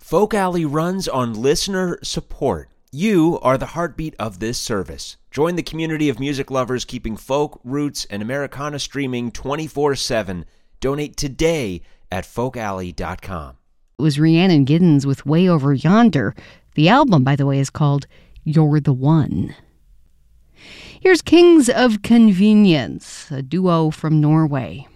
Folk Alley runs on listener support. You are the heartbeat of this service. Join the community of music lovers keeping folk, roots, and Americana streaming 24/7. Donate today at folkalley.com. It was Rhiannon Giddens with Way Over Yonder. The album, by the way, is called You're the One. Here's Kings of Convenience, a duo from Norway.